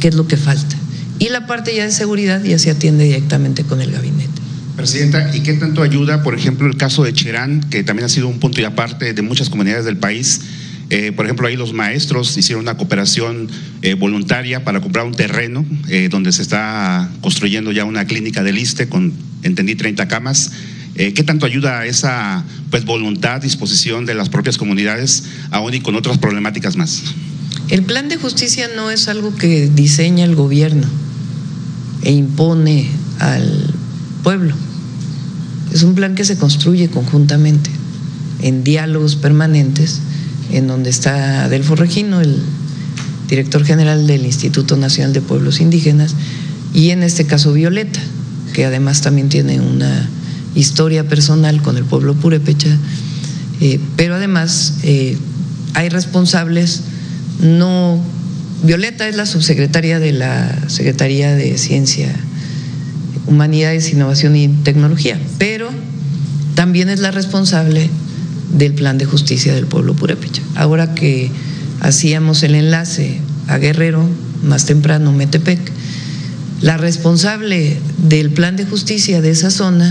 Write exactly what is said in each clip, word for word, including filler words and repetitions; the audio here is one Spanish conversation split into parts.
qué es lo que falta. Y la parte ya de seguridad ya se atiende directamente con el gabinete. Presidenta, ¿y qué tanto ayuda, por ejemplo, el caso de Cherán, que también ha sido un punto y aparte de muchas comunidades del país? Eh, por ejemplo, ahí los maestros hicieron una cooperación eh, voluntaria para comprar un terreno eh, donde se está construyendo ya una clínica del ISSSTE con, entendí, treinta camas. Eh, ¿Qué tanto ayuda esa pues voluntad, disposición de las propias comunidades, aún y con otras problemáticas más? El plan de justicia no es algo que diseña el gobierno e impone al pueblo. Es un plan que se construye conjuntamente, en diálogos permanentes, en donde está Adelfo Regino, el director general del Instituto Nacional de Pueblos Indígenas, y en este caso Violeta, que además también tiene una historia personal con el pueblo purépecha, eh, pero además eh, hay responsables. No, Violeta es la subsecretaria de la Secretaría de Ciencia, Humanidades, Innovación y Tecnología, pero también es la responsable del Plan de Justicia del Pueblo Purépecha. Ahora que hacíamos el enlace a Guerrero, más temprano Metepec, la responsable del Plan de Justicia de esa zona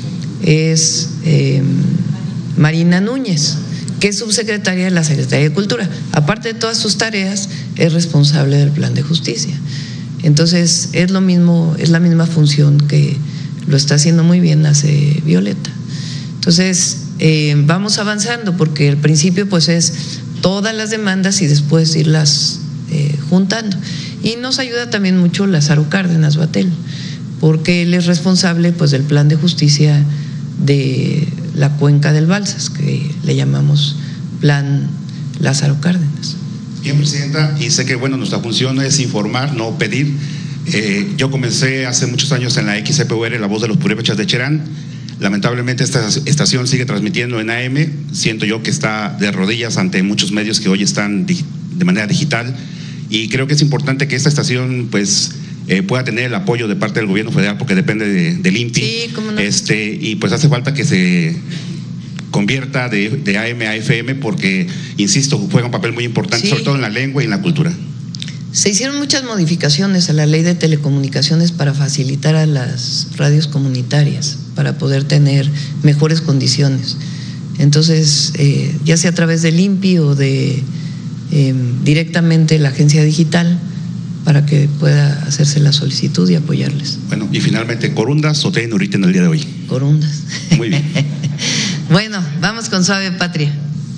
es eh, Marina Núñez, que es subsecretaria de la Secretaría de Cultura. Aparte de todas sus tareas, es responsable del Plan de Justicia. Entonces, es lo mismo, es la misma función que lo está haciendo muy bien, hace Violeta. Entonces, eh, vamos avanzando, porque al principio pues es todas las demandas y después irlas eh, juntando. Y nos ayuda también mucho Lázaro Cárdenas Batel, porque él es responsable pues del Plan de Justicia de la Cuenca del Balsas, que le llamamos Plan Lázaro Cárdenas. Bien, Presidenta, y sé que bueno, nuestra función es informar, no pedir. Eh, yo comencé hace muchos años en la X C P U R, La Voz de los Purépechas de Cherán. Lamentablemente esta estación sigue transmitiendo en A M, siento yo que está de rodillas ante muchos medios que hoy están de manera digital, y creo que es importante que esta estación pues eh, pueda tener el apoyo de parte del gobierno federal, porque depende de, del I N P I. Sí, cómo no. Este, y pues hace falta que se convierta de, de A M a F M, porque, insisto, juega un papel muy importante, sí, sobre todo en la lengua y en la cultura. Se hicieron muchas modificaciones a la ley de telecomunicaciones para facilitar a las radios comunitarias, para poder tener mejores condiciones. Entonces, eh, ya sea a través del I N P I o de eh, directamente la agencia digital, para que pueda hacerse la solicitud y apoyarles. Bueno, y finalmente, Corundas o Tenurita en el día de hoy. Corundas. Muy bien. Bueno, vamos con Suave Patria.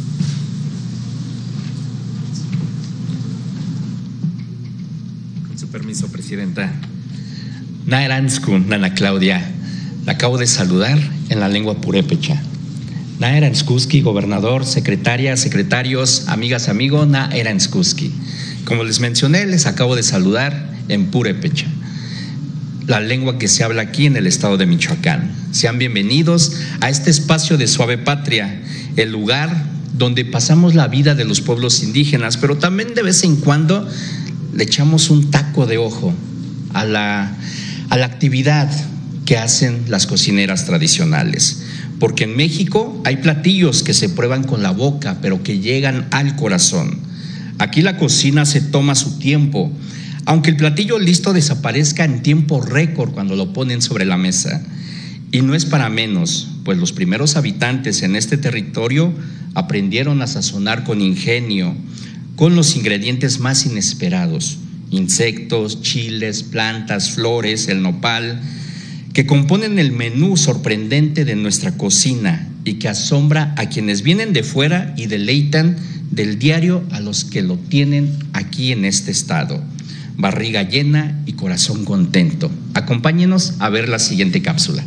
Con su permiso, Presidenta. Naeranskun, Nana Claudia, la acabo de saludar en la lengua purépecha. Naeranskuski, gobernador, secretaria, secretarios, amigas, amigos, Naeranskuski. Como les mencioné, les acabo de saludar en purépecha, la lengua que se habla aquí en el estado de Michoacán. Sean bienvenidos a este espacio de Suave Patria, el lugar donde pasamos la vida de los pueblos indígenas, pero también de vez en cuando le echamos un taco de ojo a la, a la actividad que hacen las cocineras tradicionales. Porque en México hay platillos que se prueban con la boca, pero que llegan al corazón. Aquí la cocina se toma su tiempo, aunque el platillo listo desaparezca en tiempo récord cuando lo ponen sobre la mesa. Y no es para menos, pues los primeros habitantes en este territorio aprendieron a sazonar con ingenio, con los ingredientes más inesperados: insectos, chiles, plantas, flores, el nopal, que componen el menú sorprendente de nuestra cocina y que asombra a quienes vienen de fuera y deleitan del diario a los que lo tienen aquí en este estado. Barriga llena y corazón contento. Acompáñenos a ver la siguiente cápsula.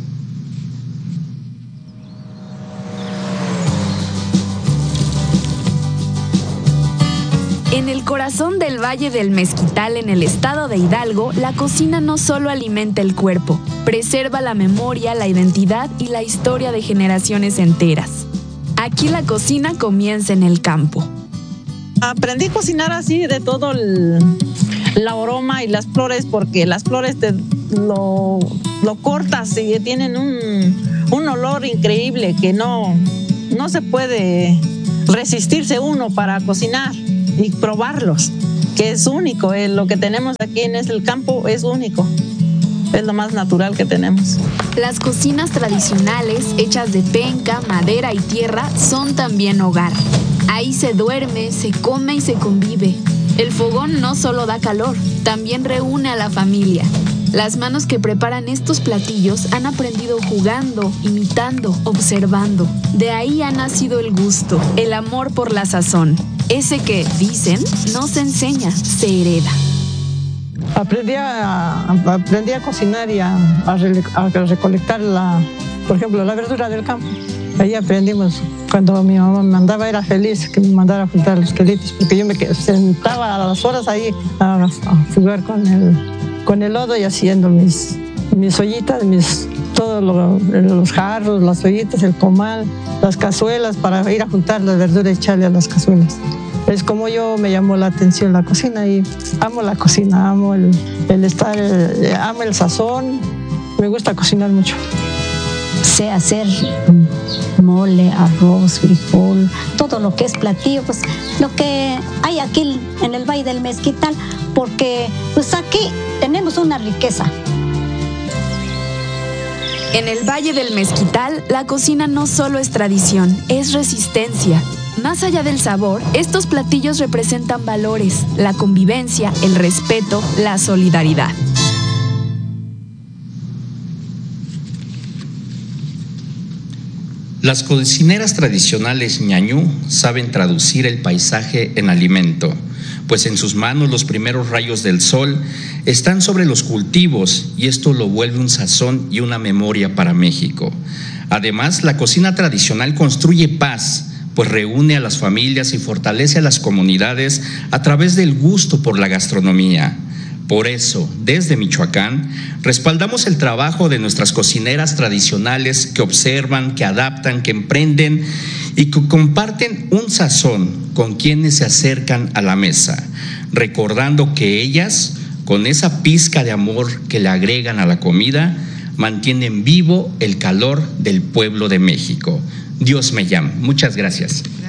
En el corazón del Valle del Mezquital, en el estado de Hidalgo, la cocina no solo alimenta el cuerpo, preserva la memoria, la identidad y la historia de generaciones enteras. Aquí la cocina comienza en el campo. Aprendí a cocinar así, de todo el, la aroma y las flores, porque las flores te lo, lo cortas y tienen un, un olor increíble que no, no se puede resistirse uno para cocinar y probarlos. que es único. Eh, lo que tenemos aquí en el campo es único. Es lo más natural que tenemos. Las cocinas tradicionales, hechas de penca, madera y tierra, son también hogar. Ahí se duerme, se come y se convive. El fogón no solo da calor, también reúne a la familia. Las manos que preparan estos platillos han aprendido jugando, imitando, observando. De ahí ha nacido el gusto, el amor por la sazón. Ese que, dicen, no se enseña, se hereda. Aprendí a, aprendí a cocinar y a, a, a recolectar, la, por ejemplo, la verdura del campo. Ahí aprendimos. Cuando mi mamá me mandaba, era feliz que me mandara a juntar los quelitos, porque yo me sentaba a las horas ahí a, a jugar con el, con el lodo y haciendo mis, mis ollitas, mis, todos lo, los jarros, las ollitas, el comal, las cazuelas, para ir a juntar la verdura y echarle a las cazuelas. Es como yo me llamó la atención la cocina y amo la cocina, amo el, el estar, el, amo el sazón, me gusta cocinar mucho. Sé hacer mole, arroz, frijol, todo lo que es platillo, pues lo que hay aquí en el Valle del Mezquital, porque pues aquí tenemos una riqueza. En el Valle del Mezquital, la cocina no solo es tradición, es resistencia. Más allá del sabor, estos platillos representan valores, la convivencia, el respeto, la solidaridad. Las cocineras tradicionales ñañú saben traducir el paisaje en alimento, pues en sus manos los primeros rayos del sol están sobre los cultivos y esto lo vuelve un sazón y una memoria para México. Además, la cocina tradicional construye paz, pues reúne a las familias y fortalece a las comunidades a través del gusto por la gastronomía. Por eso, desde Michoacán, respaldamos el trabajo de nuestras cocineras tradicionales que observan, que adaptan, que emprenden y que comparten un sazón con quienes se acercan a la mesa, recordando que ellas, con esa pizca de amor que le agregan a la comida, mantienen vivo el calor del pueblo de México. Dios me llama. Muchas gracias.